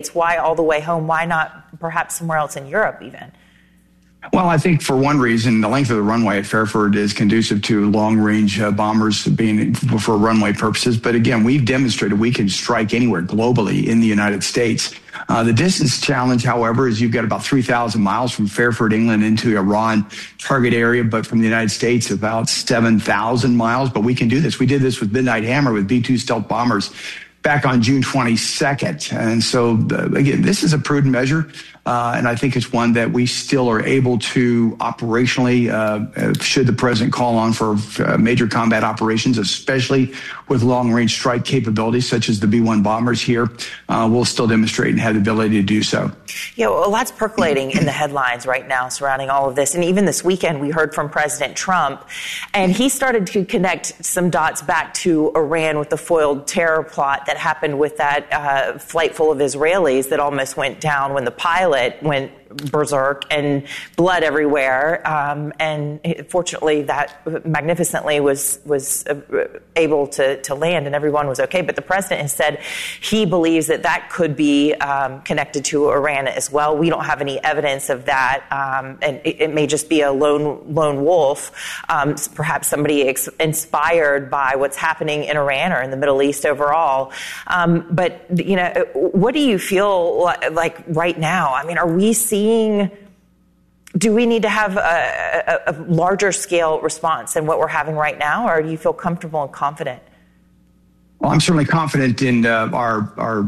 Why all the way home? Why not perhaps somewhere else in Europe even? Well, I think for one reason, the length of the runway at Fairford is conducive to long-range bombers being for runway purposes. But again, we've demonstrated we can strike anywhere globally in the United States. The distance challenge, however, is you've got about 3,000 miles from Fairford, England, into Iran target area, but from the United States, about 7,000 miles. But we can do this. We did this with Midnight Hammer with B-2 stealth bombers back on June 22nd. And so, again, this is a prudent measure. And I think it's one that we still are able to operationally, should the president call on for major combat operations, especially with long-range strike capabilities such as the B-1 bombers here, we'll still demonstrate and have the ability to do so. Yeah, well, a lot's percolating in the headlines right now surrounding all of this. And even this weekend, we heard from President Trump, and he started to connect some dots back to Iran with the foiled terror plot that happened with that flight full of Israelis that almost went down when the pilot went berserk and blood everywhere. And fortunately, that magnificently was able to land and everyone was okay. But the president has said he believes that could be connected to Iran as well. We don't have any evidence of that. And it may just be a lone wolf, perhaps somebody inspired by what's happening in Iran or in the Middle East overall. But, you know, what do you feel like right now? I mean, are we seeing, do we need to have a larger scale response than what we're having right now, or do you feel comfortable and confident? Well, I'm certainly confident in our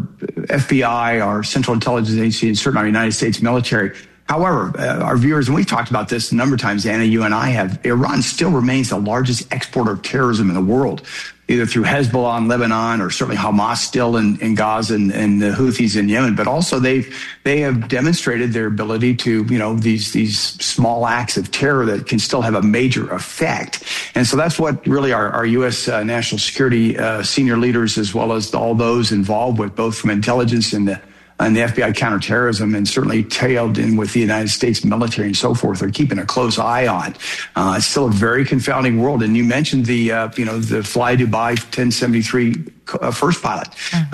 FBI, our Central Intelligence Agency, and certainly our United States military. However, our viewers, and we've talked about this a number of times, Anna, you and I have, Iran still remains the largest exporter of terrorism in the world, either through Hezbollah in Lebanon or certainly Hamas still in Gaza and the Houthis in Yemen. But also they have demonstrated their ability to, you know, these small acts of terror that can still have a major effect. And so that's what really our U.S. national security senior leaders, as well as all those involved with both from intelligence and the FBI counterterrorism, and certainly tailed in with the United States military and so forth, are keeping a close eye on. It's still a very confounding world. And you mentioned the Fly Dubai 1073 first pilot.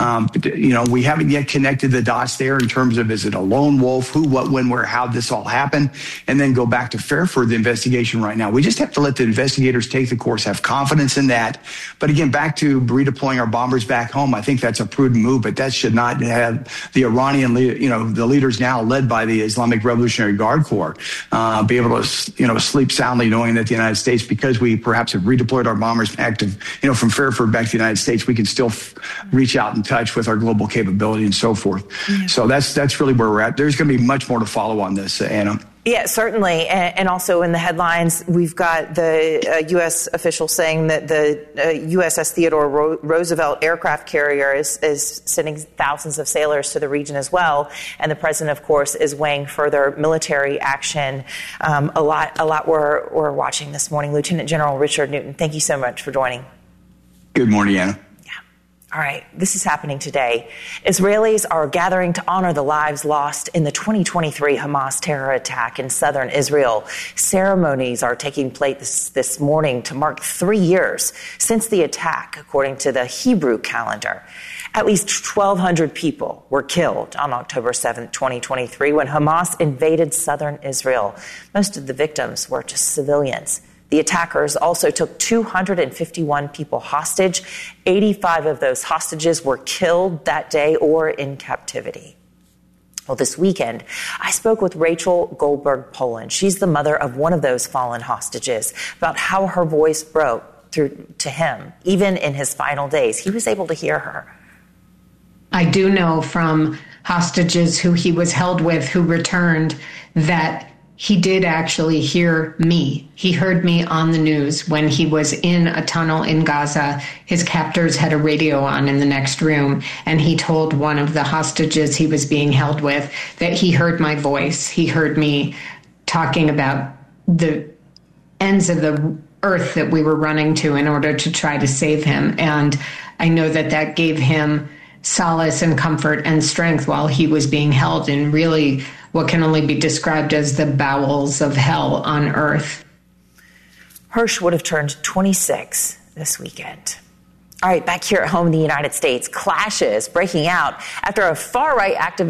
We haven't yet connected the dots there in terms of, is it a lone wolf, who, what, when, where, how this all happened, and then go back to Fairford, the investigation right now. We just have to let the investigators take the course, have confidence in that. But again, back to redeploying our bombers back home, I think that's a prudent move, but that should not have the Iranian, the leaders now led by the Islamic Revolutionary Guard Corps, be able to, sleep soundly knowing that the United States, because we perhaps have redeployed our bombers back to, from Fairford back to the United States, we can still reach out and touch with our global capability and so forth. Yeah. So that's really where we're at. There's going to be much more to follow on this, Anna. Yeah, certainly. And also in the headlines, we've got the U.S. official saying that the USS Theodore Roosevelt aircraft carrier is sending thousands of sailors to the region as well. And the president, of course, is weighing further military action. A lot we're watching this morning. Lieutenant General Richard Newton, thank you so much for joining. Good morning, Anna. All right, this is happening today. Israelis are gathering to honor the lives lost in the 2023 Hamas terror attack in southern Israel. Ceremonies are taking place this morning to mark 3 years since the attack, according to the Hebrew calendar. At least 1,200 people were killed on October 7, 2023, when Hamas invaded southern Israel. Most of the victims were just civilians. The attackers also took 251 people hostage. 85 of those hostages were killed that day or in captivity. Well, this weekend, I spoke with Rachel Goldberg-Poland. She's the mother of one of those fallen hostages, about how her voice broke through to him. Even in his final days, he was able to hear her. I do know from hostages who he was held with who returned that he did actually hear me. He heard me on the news when he was in a tunnel in Gaza. His captors had a radio on in the next room, and he told one of the hostages he was being held with that he heard my voice. He heard me talking about the ends of the earth that we were running to in order to try to save him. And I know that gave him solace and comfort and strength while he was being held in really what can only be described as the bowels of hell on earth. Hirsch would have turned 26 this weekend. All right, back here at home in the United States, clashes breaking out after a far-right activist